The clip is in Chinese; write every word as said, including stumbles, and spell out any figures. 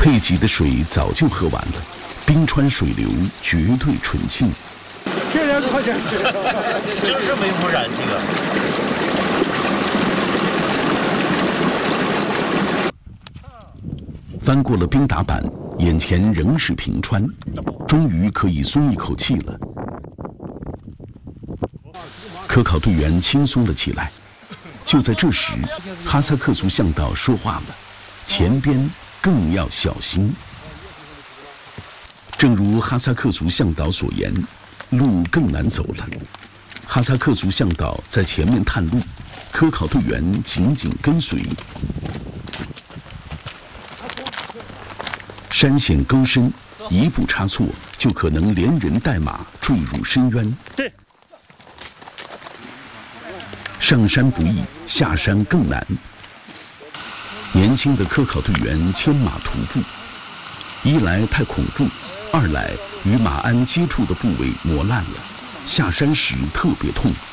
佩吉的水早就喝完了，冰川水流绝对纯净。 天然矿泉水， 就是没污染这个。 翻过了冰打板，眼前仍是平川，终于可以松一口气了。科考队员轻松了起来。就在这时，哈萨克族向导说话了：“前边更要小心。”正如哈萨克族向导所言，路更难走了。哈萨克族向导在前面探路，科考队员紧紧跟随。山险沟深，一步差错就可能连人带马坠入深渊。 对。 上山不易，下山更难。年轻的科考队员牵马徒步，一来太恐怖，二来与马鞍接触的部位磨烂了，下山时特别痛。